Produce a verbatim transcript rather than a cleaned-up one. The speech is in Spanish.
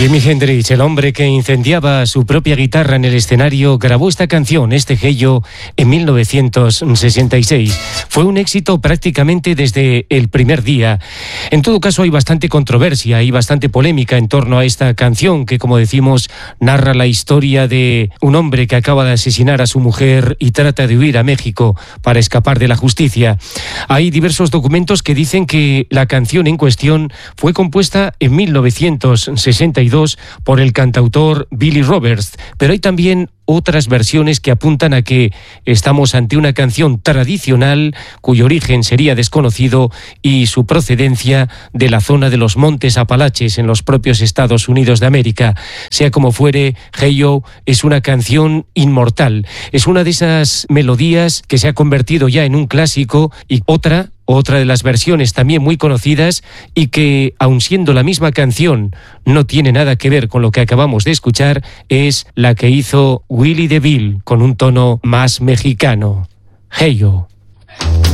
Jimi Hendrix, el hombre que incendiaba su propia guitarra en el escenario, grabó esta canción, este Hey Joe, en mil novecientos sesenta y seis. Fue un éxito prácticamente desde el primer día. En todo caso, hay bastante controversia y bastante polémica en torno a esta canción que, como decimos, narra la historia de un hombre que acaba de asesinar a su mujer y trata de huir a México para escapar de la justicia. Hay diversos documentos que dicen que la canción en cuestión fue compuesta en mil novecientos sesenta y dos por el cantautor Billy Roberts, pero hay también otras versiones que apuntan a que estamos ante una canción tradicional cuyo origen sería desconocido y su procedencia de la zona de los Montes Apalaches en los propios Estados Unidos de América. Sea como fuere, Hey Joe es una canción inmortal, es una de esas melodías que se ha convertido ya en un clásico y otra Otra de las versiones también muy conocidas y que, aun siendo la misma canción, no tiene nada que ver con lo que acabamos de escuchar, es la que hizo Willie DeVille con un tono más mexicano. Hey Joe.